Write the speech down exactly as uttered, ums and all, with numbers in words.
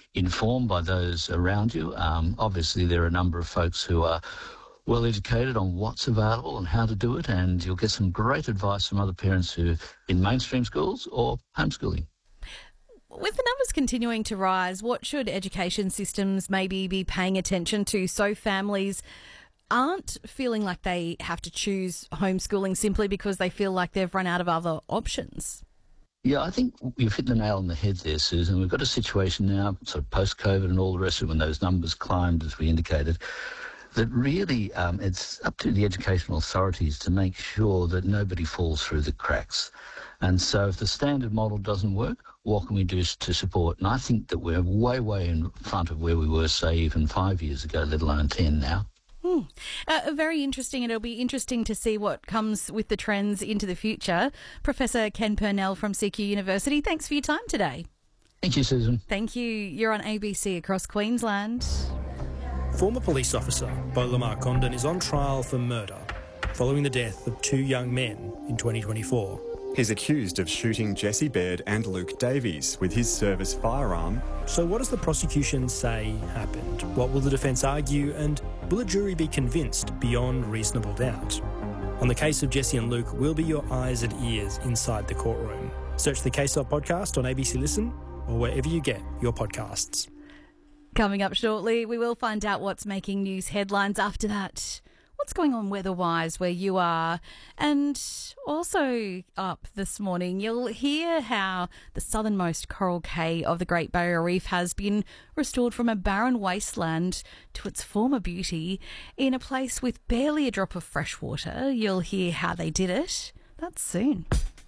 informed by those around you. Um, obviously, there are a number of folks who are well educated on what's available and how to do it, and you'll get some great advice from other parents who in mainstream schools or homeschooling. With the numbers continuing to rise, what should education systems maybe be paying attention to so families aren't feeling like they have to choose homeschooling simply because they feel like they've run out of other options? Yeah, I think you've hit the nail on the head there, Susan. We've got a situation now, sort of post-COVID and all the rest of it, when those numbers climbed, as we indicated, that really um, it's up to the educational authorities to make sure that nobody falls through the cracks. And so if the standard model doesn't work, what can we do to support? And I think that we're way, way in front of where we were, say, even five years ago, let alone ten now. Hmm. Uh, very interesting, and it'll be interesting to see what comes with the trends into the future. Professor Ken Purnell from C Q University, thanks for your time today. Thank you, Susan. Thank you. You're on A B C Across Queensland. Former police officer Beau Lamar Condon is on trial for murder following the death of two young men in twenty twenty-four. He's accused of shooting Jesse Baird and Luke Davies with his service firearm. So what does the prosecution say happened? What will the defence argue, and will a jury be convinced beyond reasonable doubt? On the case of Jesse and Luke, we'll be your eyes and ears inside the courtroom. Search the Case Up podcast on A B C Listen or wherever you get your podcasts. Coming up shortly, we will find out what's making news headlines. After that, what's going on weather-wise where you are? And also up this morning, you'll hear how the southernmost coral cay of the Great Barrier Reef has been restored from a barren wasteland to its former beauty in a place with barely a drop of fresh water. You'll hear how they did it. That's soon.